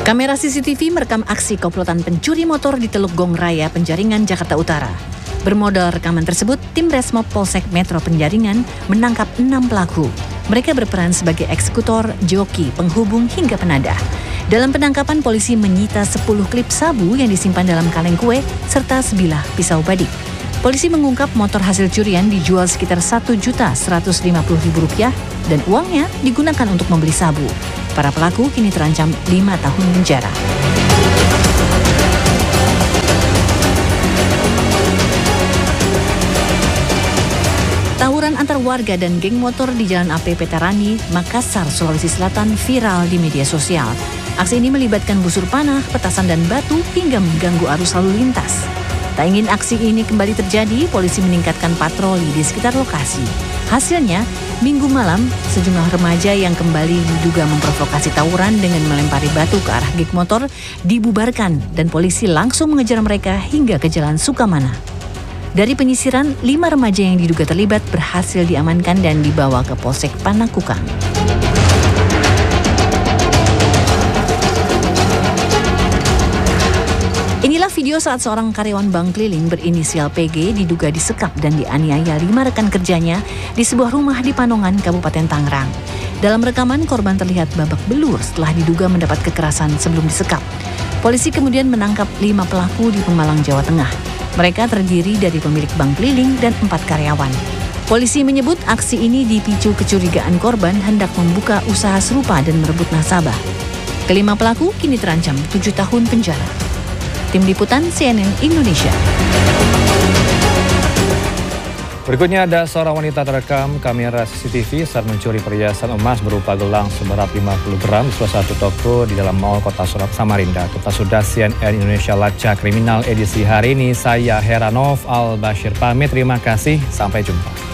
Kamera CCTV merekam aksi komplotan pencuri motor di Teluk Gong Raya, Penjaringan, Jakarta Utara. Bermodal rekaman tersebut, tim Resmob Polsek Metro Penjaringan menangkap 6 pelaku. Mereka berperan sebagai eksekutor, joki, penghubung, hingga penadah. Dalam penangkapan, polisi menyita 10 klip sabu yang disimpan dalam kaleng kue, serta sebilah pisau badik. Polisi mengungkap motor hasil curian dijual sekitar Rp1.150.000 dan uangnya digunakan untuk membeli sabu. Para pelaku kini terancam 5 tahun penjara. Tawuran antar warga dan geng motor di Jalan AP Petarani, Makassar, Sulawesi Selatan viral di media sosial. Aksi ini melibatkan busur panah, petasan dan batu hingga mengganggu arus lalu lintas. Tak ingin aksi ini kembali terjadi, polisi meningkatkan patroli di sekitar lokasi. Hasilnya, Minggu malam, sejumlah remaja yang kembali diduga memprovokasi tawuran dengan melempari batu ke arah geng motor dibubarkan dan polisi langsung mengejar mereka hingga ke Jalan Sukamana. Dari penyisiran, 5 remaja yang diduga terlibat berhasil diamankan dan dibawa ke Polsek Panakukang. Inilah video saat seorang karyawan bank keliling berinisial PG diduga disekap dan dianiaya 5 rekan kerjanya di sebuah rumah di Panongan, Kabupaten Tangerang. Dalam rekaman, korban terlihat babak belur setelah diduga mendapat kekerasan sebelum disekap. Polisi kemudian menangkap 5 pelaku di Pemalang, Jawa Tengah. Mereka terdiri dari pemilik bank keliling dan 4 karyawan. Polisi menyebut aksi ini dipicu kecurigaan korban hendak membuka usaha serupa dan merebut nasabah. Kelima pelaku kini terancam 7 tahun penjara. Tim Liputan CNN Indonesia. Berikutnya ada seorang wanita terekam kamera CCTV saat mencuri perhiasan emas berupa gelang seberat 50 gram di salah satu toko di dalam Mall Kota Samarinda. Tuntas sudah CNN Indonesia Lacak Kriminal edisi hari ini. Saya Heranov Al Bashir pamit. Terima kasih. Sampai jumpa.